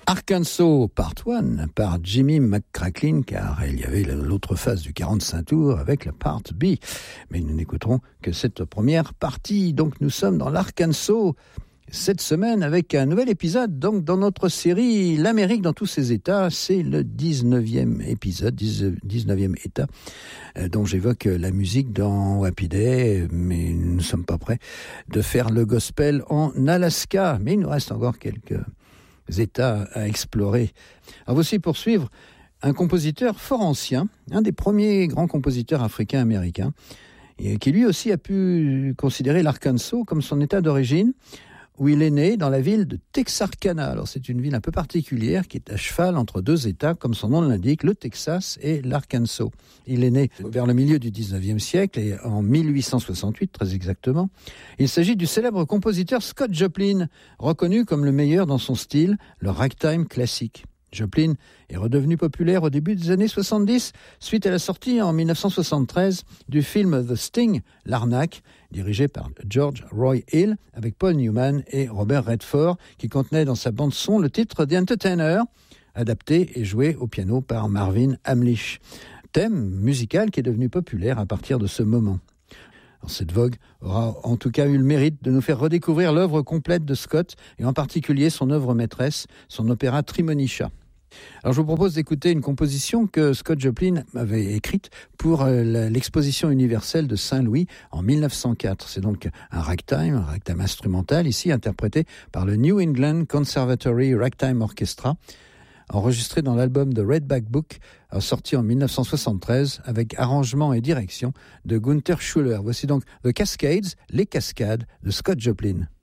Arkansas Part 1 par Jimmy McCracklin, car il y avait l'autre phase du 45 tours avec la Part B. Mais nous n'écouterons que cette première partie. Donc nous sommes dans l'Arkansas cette semaine avec un nouvel épisode. Donc dans notre série L'Amérique dans tous ses états, c'est le 19e épisode, 19e état, dont j'évoque la musique dans Happy Day, mais nous ne sommes pas prêts de faire le gospel en Alaska. Mais il nous reste encore quelques États à explorer. Alors voici pour suivre un compositeur fort ancien, un des premiers grands compositeurs africains-américains, et qui lui aussi a pu considérer l'Arkansas comme son état d'origine, où il est né dans la ville de Texarkana. Alors c'est une ville un peu particulière qui est à cheval entre deux États, comme son nom l'indique, le Texas et l'Arkansas. Il est né vers le milieu du 19e siècle, et en 1868 très exactement. Il s'agit du célèbre compositeur Scott Joplin, reconnu comme le meilleur dans son style, le ragtime classique. Joplin est redevenu populaire au début des années 70 suite à la sortie en 1973 du film The Sting, L'Arnaque, dirigé par George Roy Hill avec Paul Newman et Robert Redford, qui contenait dans sa bande-son le titre The Entertainer, adapté et joué au piano par Marvin Hamlisch. Thème musical qui est devenu populaire à partir de ce moment. Alors, cette vogue aura en tout cas eu le mérite de nous faire redécouvrir l'œuvre complète de Scott, et en particulier son œuvre maîtresse, son opéra Trimonisha. Alors je vous propose d'écouter une composition que Scott Joplin avait écrite pour l'exposition universelle de Saint-Louis en 1904. C'est donc un ragtime instrumental, ici interprété par le New England Conservatory Ragtime Orchestra, enregistré dans l'album The Redback Book, sorti en 1973, avec arrangement et direction de Gunther Schuller. Voici donc The Cascades, les cascades de Scott Joplin.